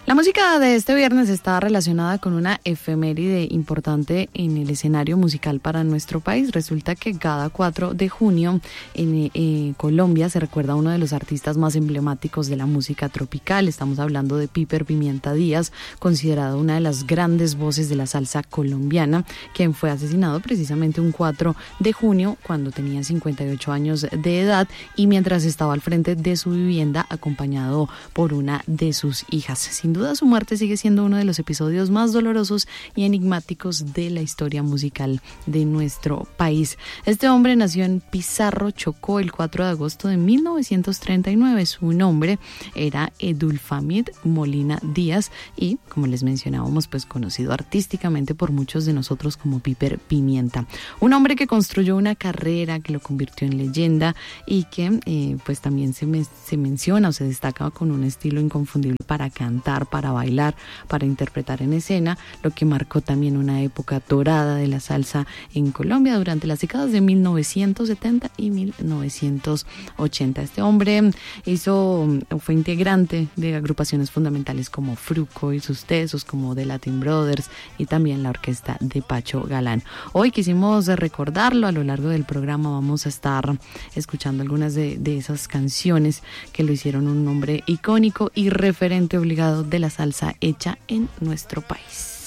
La música de este viernes está relacionada con una efeméride importante en el escenario musical para nuestro país. Resulta que cada 4 de junio en Colombia se recuerda a uno de los artistas más emblemáticos de la música tropical. Estamos hablando de Piper Pimienta Díaz, considerado una de las grandes voces de la salsa colombiana, quien fue asesinado precisamente un 4 de junio cuando tenía 58 años de edad y mientras estaba al frente de su vivienda acompañado por una de sus hijas. Sin duda su muerte sigue siendo uno de los episodios más dolorosos y enigmáticos de la historia musical de nuestro país. Este hombre nació en Pizarro, Chocó, el 4 de agosto de 1939. Su nombre era Edulfamid Molina Díaz y, como les mencionábamos, pues conocido artísticamente por muchos de nosotros como Piper Pimienta. Un hombre que construyó una carrera que lo convirtió en leyenda y que pues también se menciona o se destaca con un estilo inconfundible para cantar, para bailar, para interpretar en escena, lo que marcó también una época dorada de la salsa en Colombia durante las décadas de 1970 y 1980. Este hombre fue integrante de agrupaciones fundamentales como Fruco y sus tesos, como The Latin Brothers y también la orquesta de Pacho Galán. Hoy quisimos recordarlo. A lo largo del programa vamos a estar escuchando algunas de esas canciones que lo hicieron un hombre icónico y referente obligado de la salsa hecha en nuestro país.